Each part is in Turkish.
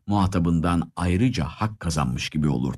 muhatabından ayrıca hak kazanmış gibi olurdu.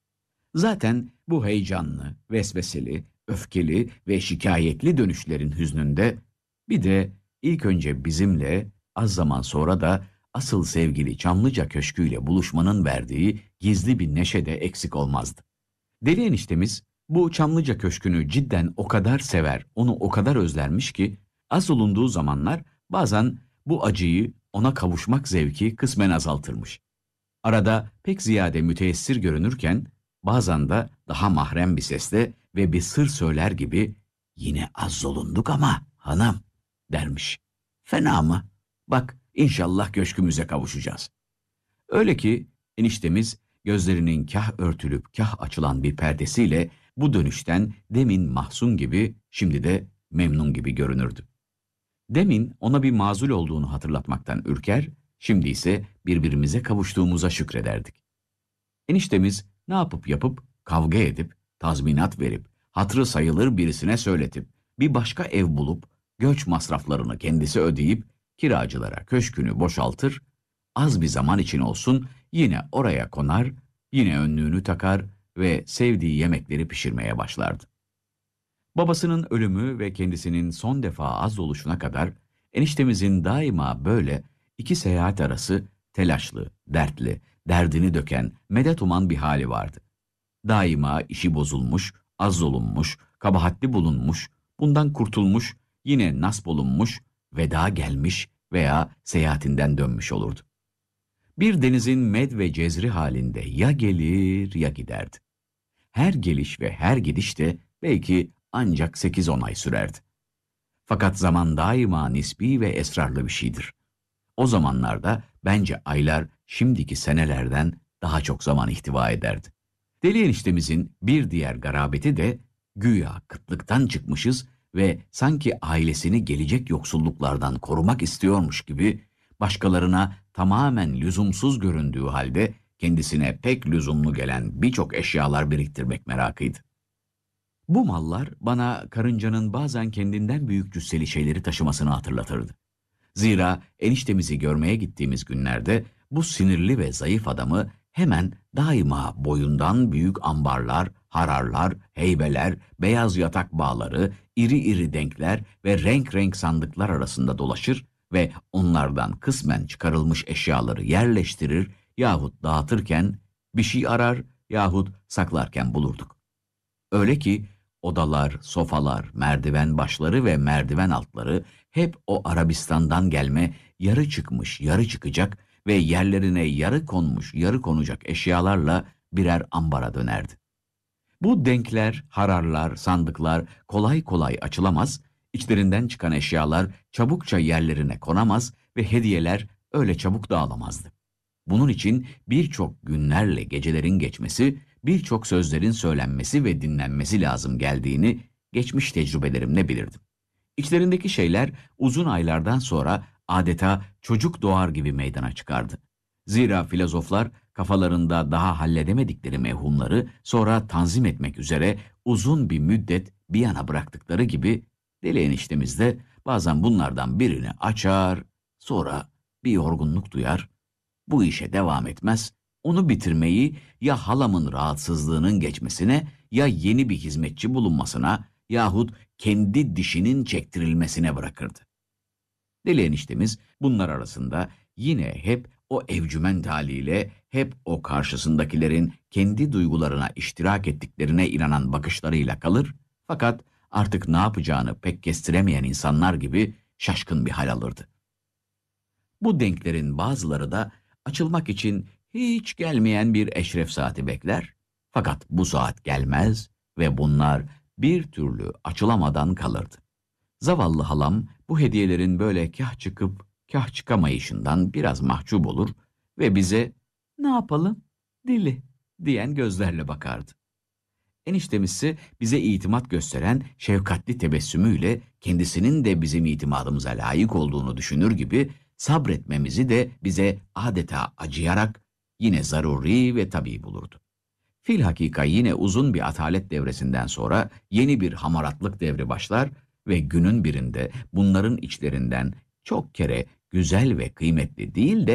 Zaten bu heyecanlı, vesveseli, öfkeli ve şikayetli dönüşlerin hüznünde bir de ilk önce bizimle, az zaman sonra da asıl sevgili Çamlıca Köşkü'yle buluşmanın verdiği gizli bir neşe de eksik olmazdı. Deli eniştemiz bu Çamlıca Köşkü'nü cidden o kadar sever, onu o kadar özlermiş ki az olunduğu zamanlar bazen bu acıyı, ona kavuşmak zevki kısmen azaltırmış. Arada pek ziyade müteessir görünürken bazen de daha mahrem bir sesle ve bir sır söyler gibi "Yine az olunduk ama hanım" dermiş. "Fena mı? Bak inşallah köşkümüze kavuşacağız." Öyle ki eniştemiz gözlerinin kah örtülüp kah açılan bir perdesiyle bu dönüşten demin mahzun gibi, şimdi de memnun gibi görünürdü. Demin ona bir mazul olduğunu hatırlatmaktan ürker, şimdi ise birbirimize kavuştuğumuza şükrederdik. Eniştemiz ne yapıp yapıp, kavga edip, tazminat verip, hatırı sayılır birisine söyletip, bir başka ev bulup, göç masraflarını kendisi ödeyip, kiracılara köşkünü boşaltır, az bir zaman için olsun yine oraya konar, yine önlüğünü takar ve sevdiği yemekleri pişirmeye başlardı. Babasının ölümü ve kendisinin son defa az oluşuna kadar eniştemizin daima böyle iki seyahat arası telaşlı, dertli, derdini döken, medet uman bir hali vardı. Daima işi bozulmuş, az olunmuş, kabahatli bulunmuş, bundan kurtulmuş, yine nasp olunmuş, veda gelmiş veya seyahatinden dönmüş olurdu. Bir denizin med ve cezri halinde ya gelir ya giderdi. Her geliş ve her gidiş de belki ancak 8-10 ay sürerdi. Fakat zaman daima nispi ve esrarlı bir şeydir. O zamanlarda bence aylar şimdiki senelerden daha çok zaman ihtiva ederdi. Deli eniştemizin bir diğer garabeti de güya kıtlıktan çıkmışız ve sanki ailesini gelecek yoksulluklardan korumak istiyormuş gibi başkalarına tamamen lüzumsuz göründüğü halde kendisine pek lüzumlu gelen birçok eşyalar biriktirmek merakıydı. Bu mallar bana karıncanın bazen kendinden büyük cüsseli şeyleri taşımasını hatırlatırdı. Zira eniştemizi görmeye gittiğimiz günlerde bu sinirli ve zayıf adamı hemen daima boyundan büyük ambarlar, hararlar, heybeler, beyaz yatak bağları, iri iri denkler ve renk renk sandıklar arasında dolaşır ve onlardan kısmen çıkarılmış eşyaları yerleştirir yahut dağıtırken bir şey arar yahut saklarken bulurduk. Öyle ki odalar, sofalar, merdiven başları ve merdiven altları hep o Arabistan'dan gelme yarı çıkmış, yarı çıkacak ve yerlerine yarı konmuş, yarı konacak eşyalarla birer ambara dönerdi. Bu denkler, hararlar, sandıklar kolay kolay açılamaz, içlerinden çıkan eşyalar çabukça yerlerine konamaz ve hediyeler öyle çabuk dağılamazdı. Bunun için birçok günlerle gecelerin geçmesi, birçok sözlerin söylenmesi ve dinlenmesi lazım geldiğini geçmiş tecrübelerimle bilirdim. İçlerindeki şeyler uzun aylardan sonra adeta çocuk doğar gibi meydana çıkardı. Zira filozoflar kafalarında daha halledemedikleri mevhumları sonra tanzim etmek üzere uzun bir müddet bir yana bıraktıkları gibi deli eniştemiz de bazen bunlardan birini açar, sonra bir yorgunluk duyar, bu işe devam etmez, onu bitirmeyi ya halamın rahatsızlığının geçmesine ya yeni bir hizmetçi bulunmasına yahut kendi dişinin çektirilmesine bırakırdı. Deli eniştemiz bunlar arasında yine hep o evcümen haliyle, hep o karşısındakilerin kendi duygularına iştirak ettiklerine inanan bakışlarıyla kalır, fakat artık ne yapacağını pek kestiremeyen insanlar gibi şaşkın bir hal alırdı. Bu denklerin bazıları da açılmak için hiç gelmeyen bir eşref saati bekler. Fakat bu saat gelmez ve bunlar bir türlü açılamadan kalırdı. Zavallı halam bu hediyelerin böyle kah çıkıp kah çıkamayışından biraz mahcup olur ve bize "Ne yapalım? Deli" diyen gözlerle bakardı. Eniştemizse bize itimat gösteren şefkatli tebessümüyle kendisinin de bizim itimadımıza layık olduğunu düşünür gibi sabretmemizi de bize adeta acıyarak yine zaruri ve tabii bulurdu. Filhakika yine uzun bir atalet devresinden sonra yeni bir hamaratlık devri başlar ve günün birinde bunların içlerinden çok kere güzel ve kıymetli değil de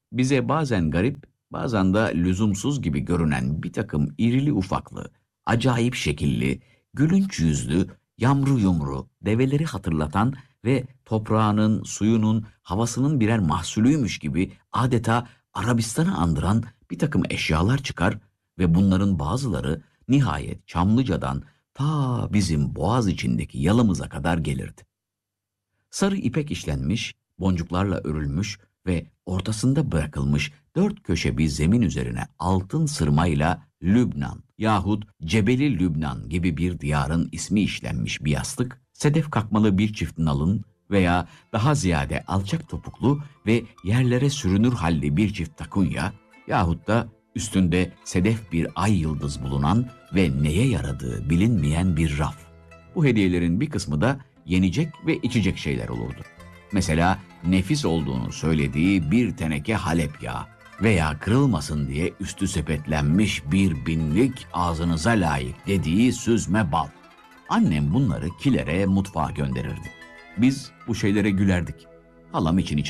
Bize bazen garip, bazen de lüzumsuz gibi görünen bir takım irili ufaklı, acayip şekilli, gülünç yüzlü, yamru yumru, develeri hatırlatan ve toprağının, suyunun, havasının birer mahsulüymüş gibi adeta Arabistan'ı andıran bir takım eşyalar çıkar ve bunların bazıları nihayet Çamlıca'dan ta bizim Boğaz içindeki yalımıza kadar gelirdi. Sarı ipek işlenmiş, boncuklarla örülmüş ve ortasında bırakılmış dört köşe bir zemin üzerine altın sırmayla Lübnan yahut Cebeli Lübnan gibi bir diyarın ismi işlenmiş bir yastık, sedef kakmalı bir çift nalın veya daha ziyade alçak topuklu ve yerlere sürünür halde bir çift takunya yahut da üstünde sedef bir ay yıldız bulunan ve neye yaradığı bilinmeyen bir raf. Bu hediyelerin bir kısmı da yenecek ve içecek şeyler olurdu. Mesela nefis olduğunu söylediği bir teneke Halep yağı veya kırılmasın diye üstü sepetlenmiş bir binlik ağzınıza layık dediği süzme bal. Annem bunları kilere, mutfağa gönderirdi. Biz bu şeylere gülerdik. Halam için